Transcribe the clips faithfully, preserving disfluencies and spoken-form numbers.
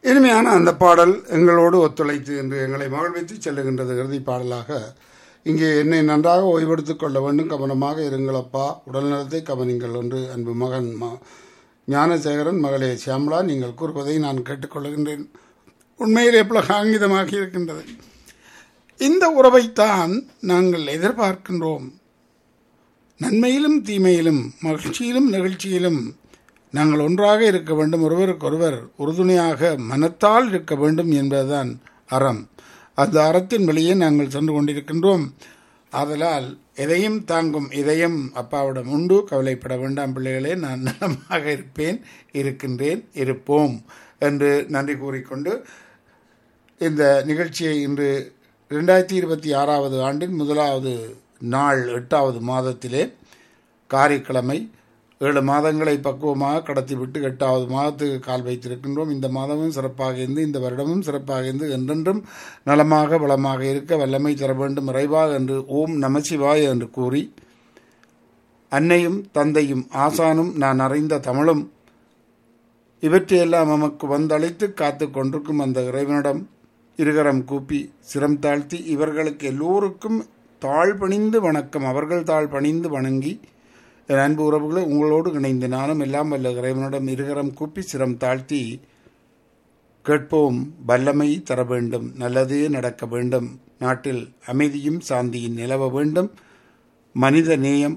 இனிமையான அந்த பாடல் எங்களோடு ஒத்துழைத்து என்று எங்களை மகிழ்வித்து செல்லுகின்றது. இறுதி பாடலாக இங்கே என்னை நன்றாக ஓய்வெடுத்துக் கொள்ள வேண்டும், கவனமாக இருங்களப்பா, உடல்நலத்தை கவனிங்கள் என்று அன்பு மகன் ஞானசேகரன், மகளே சியாமலா நீங்கள் கூறுவதை நான் கேட்டுக்கொள்கின்றேன். உண்மையில் எவ்வளவு ஆங்கிதமாகி இருக்கின்றது. இந்த உறவைத்தான் நாங்கள் எதிர்பார்க்கின்றோம். நன்மையிலும் தீமையிலும் மகிழ்ச்சியிலும் நெகிழ்ச்சியிலும் நாங்கள் ஒன்றாக இருக்க வேண்டும், ஒருவருக்கொருவர் உறுதுணையாக மனத்தால் இருக்க வேண்டும் என்பதுதான் அறம். அந்த அறத்தின் வழியே நாங்கள் சென்று கொண்டிருக்கின்றோம். ஆதலால் எதையும் தாங்கும் இதயம் அப்பாவிடம் உண்டு, கவலைப்பட வேண்டாம் பிள்ளைகளே, நான் நலமாக இருப்பேன், இருக்கின்றேன், இருப்போம் என்று நன்றி கூறிக்கொண்டு இந்த நிகழ்ச்சியை இன்று இரண்டாயிரத்தி இருபத்தி ஆறாவது ஆண்டின் முதலாவது நாள் எட்டாவது மாதத்திலே காரிக்கிழமை ஏழு மாதங்களை பக்குவமாக கடத்திவிட்டு எட்டாவது மாதத்துக்கு கால் வைத்திருக்கின்றோம். இந்த மாதமும் சிறப்பாக இருந்து, இந்த வருடமும் சிறப்பாக இருந்து, என்றென்றும் நலமாக வளமாக இருக்க வல்லமை தர வேண்டும் இறைவா என்று ஓம் நமசிவாய என்று கூறி, அன்னையும் தந்தையும் ஆசானும் நான் அறிந்த தமிழும் இவற்றையெல்லாம் நமக்கு வந்தழைத்து காத்து கொண்டிருக்கும் அந்த இறைவனிடம் இருகரம் கூப்பி சிரம் தாழ்த்தி இவர்களுக்கு எல்லோருக்கும் தாழ் பணிந்து வணக்கம், அவர்கள் தாழ் பணிந்து வணங்கி, என் அன்பு உறவுகளை உங்களோடு இணைந்து நானும் எல்லாம் வல்ல இறைவனிடம் இருகரம் கூப்பி சிரம் தாழ்த்தி கேட்போம். வல்லமை தர வேண்டும், நல்லதே நடக்க வேண்டும், நாட்டில் அமைதியும் சாந்தியும் நிலவ வேண்டும், மனித நேயம்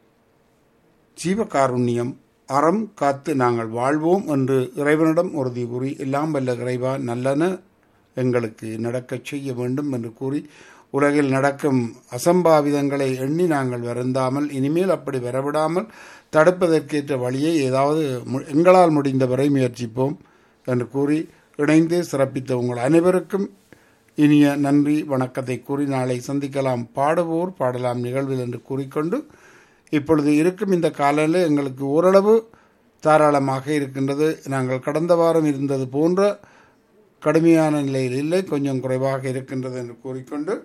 ஜீவகாருண்யம் அறம் காத்து நாங்கள் வாழ்வோம் என்று இறைவனிடம் உறுதி கூறி, எல்லாம் வல்ல இறைவா நல்லன எங்களுக்கு நடக்கச் செய்ய வேண்டும் என்று கூறி, உலகில் நடக்கும் அசம்பாவிதங்களை எண்ணி நாங்கள் வருந்தாமல், இனிமேல் அப்படி வரவிடாமல் தடுப்பதற்கேற்ற வழியை ஏதாவது எங்களால் முடிந்தவரை முயற்சிப்போம் என்று கூறி இணைந்து சிறப்பித்த உங்கள் அனைவருக்கும் இனிய நன்றி வணக்கத்தை கூறி நாளை சந்திக்கலாம். பாடுவோர் பாடலாம் நிகழ்வில் என்று கூறிக்கொண்டு, இப்பொழுது இருக்கும் இந்த காலையில் எங்களுக்கு ஓரளவு தாராளமாக இருக்கின்றது. நாங்கள் கடந்த வாரம் இருந்தது போன்ற கடுமையான நிலையில் இல்லை, கொஞ்சம் குறைவாக இருக்கின்றது என்று கூறிக்கொண்டு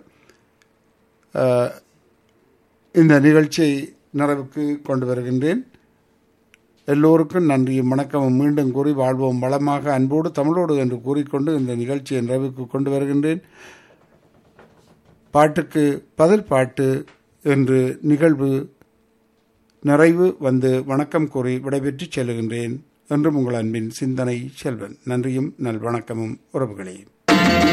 இந்த நிகழ்ச்சியை நிறைவுக்கு கொண்டு வருகின்றேன். எல்லோருக்கும் நன்றியும் வணக்கமும் மீண்டும் கூறி வாழ்வோம் வளமாக அன்போடு தமிழோடு என்று கூறிக்கொண்டு இந்த நிகழ்ச்சியை நிறைவுக்கு கொண்டு வருகின்றேன். பாட்டுக்கு பதில் பாட்டு என்று நிகழ்வு நிறைவு வந்து வணக்கம் கூறி விடைபெற்று செல்லுகின்றேன். என்றும் உங்கள் அன்பின் சிந்தனை செல்வன். நன்றியும் நல் வணக்கமும் உறவுகளே.